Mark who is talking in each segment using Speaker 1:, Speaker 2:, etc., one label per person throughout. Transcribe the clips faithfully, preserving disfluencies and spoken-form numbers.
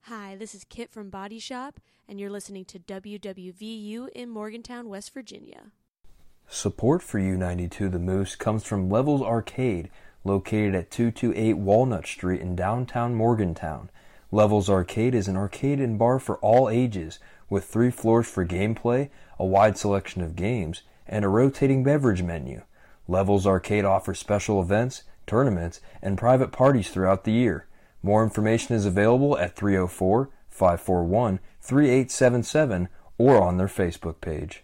Speaker 1: Hi, this is Kit from Body Shop, and you're listening to W W V U in Morgantown, West Virginia.
Speaker 2: Support for U ninety-two The Moose comes from Levels Arcade, located at two twenty-eight Walnut Street in downtown Morgantown. Levels Arcade is an arcade and bar for all ages, with three floors for gameplay, a wide selection of games, and a rotating beverage menu. Levels Arcade offers special events, tournaments, and private parties throughout the year. More information is available at three oh four, five four one, three eight seven seven or on their Facebook page.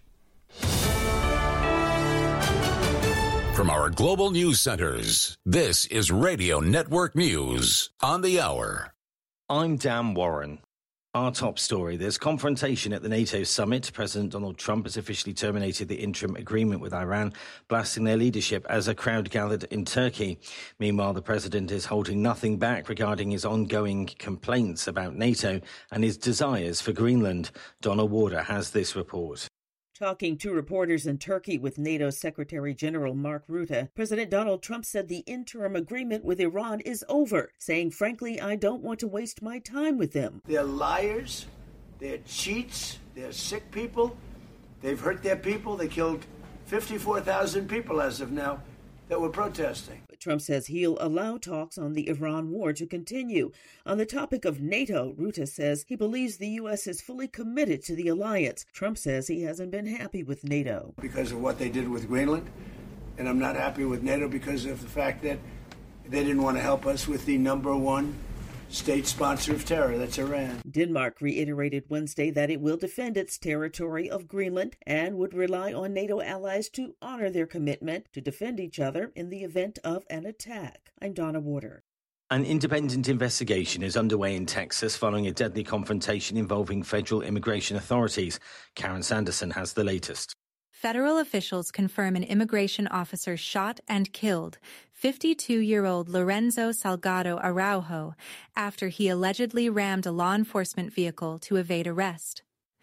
Speaker 3: From our global news centers, this is Radio Network News on the hour.
Speaker 4: I'm Dan Warren. Our top story, there's confrontation at the NATO summit. President Donald Trump has officially terminated the interim agreement with Iran, blasting their leadership as a crowd gathered in Turkey. Meanwhile, the president is holding nothing back regarding his ongoing complaints about NATO and his desires for Greenland. Donna Warder has this report.
Speaker 5: Talking to reporters in Turkey with NATO Secretary General Mark Rutte, President Donald Trump said the interim agreement with Iran is over, saying, frankly, I don't want to waste my time with them.
Speaker 6: They're liars, they're cheats, they're sick people, they've hurt their people, they killed fifty-four thousand people as of now that were protesting.
Speaker 5: But Trump says he'll allow talks on the Iran war to continue. On the topic of NATO, Rutte says he believes the U S is fully committed to the alliance. Trump says he hasn't been happy with NATO.
Speaker 6: Because of what they did with Greenland, and I'm not happy with NATO because of the fact that they didn't want to help us with the number one state sponsor of terror, that's Iran.
Speaker 5: Denmark reiterated Wednesday that it will defend its territory of Greenland and would rely on NATO allies to honor their commitment to defend each other in the event of an attack. I'm Donna Warder.
Speaker 4: An independent investigation is underway in Texas following a deadly confrontation involving federal immigration authorities. Karen Sanderson has the latest.
Speaker 7: Federal officials confirm an immigration officer shot and killed fifty-two-year-old Lorenzo Salgado Araujo after he allegedly rammed a law enforcement vehicle to evade arrest.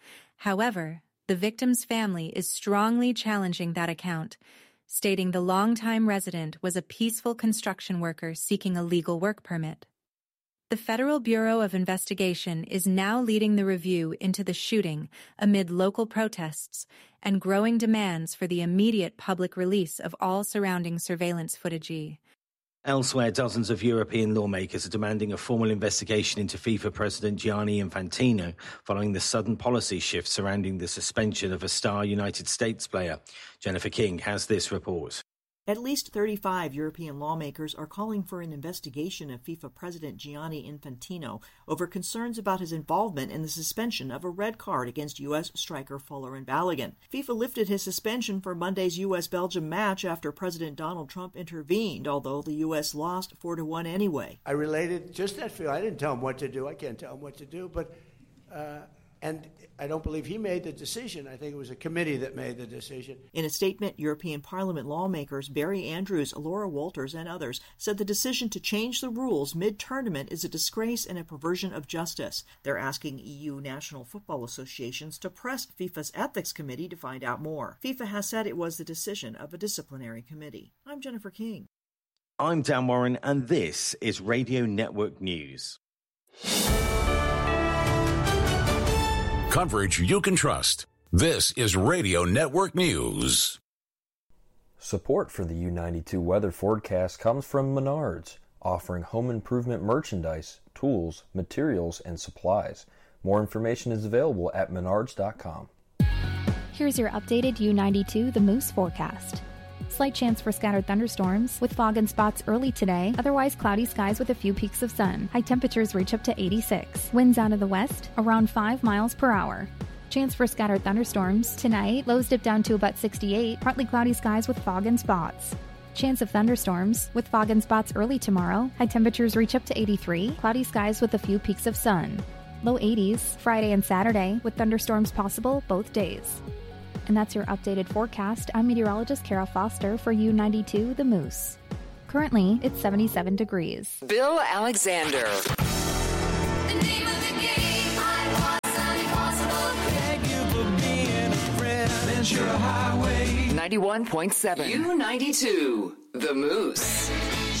Speaker 7: However, the victim's family is strongly challenging that account, stating the longtime resident was a peaceful construction worker seeking a legal work permit. The Federal Bureau of Investigation is now leading the review into the shooting amid local protests and growing demands for the immediate public release of all surrounding surveillance footage.
Speaker 4: Elsewhere, dozens of European lawmakers are demanding a formal investigation into FIFA President Gianni Infantino following the sudden policy shift surrounding the suspension of a star United States player. Jennifer King has this report.
Speaker 8: At least thirty-five European lawmakers are calling for an investigation of FIFA President Gianni Infantino over concerns about his involvement in the suspension of a red card against U S striker Folarin Balogun. FIFA lifted his suspension for Monday's U S Belgium match after President Donald Trump intervened, although the U S lost four to one anyway.
Speaker 6: I related just that feel. I didn't tell him what to do. I can't tell him what to do, but... Uh... And I don't believe he made the decision. I think it was a committee that made the decision.
Speaker 8: In a statement, European Parliament lawmakers Barry Andrews, Laura Walters, and others said the decision to change the rules mid-tournament is a disgrace and a perversion of justice. They're asking E U national football associations to press FIFA's ethics committee to find out more. FIFA has said it was the decision of a disciplinary committee. I'm Jennifer King.
Speaker 4: I'm Dan Warren, and this is Radio Network News.
Speaker 3: Coverage you can trust. This is Radio Network News.
Speaker 2: Support for the U ninety-two weather forecast comes from Menards, offering home improvement merchandise, tools, materials, and supplies. More information is available at menards dot com.
Speaker 9: Here's your updated U ninety-two The Moose forecast. Slight chance for scattered thunderstorms, with fog and spots early today, otherwise cloudy skies with a few peaks of sun. High temperatures reach up to eighty-six. Winds out of the west, around five miles per hour. Chance for scattered thunderstorms. Tonight, lows dip down to about sixty-eight, partly cloudy skies with fog and spots. Chance of thunderstorms, with fog and spots early tomorrow. High temperatures reach up to eighty-three, cloudy skies with a few peaks of sun. Low eighties, Friday and Saturday, with thunderstorms possible both days. And that's your updated forecast. I'm meteorologist Kara Foster for U ninety-two The Moose. Currently, it's seventy-seven degrees.
Speaker 10: Bill Alexander.
Speaker 11: The name of the game, I was impossible. Thank you for being a friend. Ventura Highway.
Speaker 10: ninety-one point seven. U ninety-two The Moose.